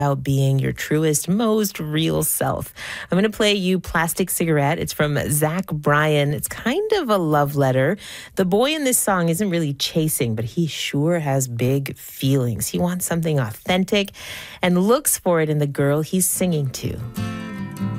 about being your truest, most real self. I'm going to play you Plastic Cigarette. It's from Zach Bryan. It's kind of a love letter. The boy in this song isn't really chasing, but he sure has big feelings. He wants something authentic and looks for it in the girl he's singing to.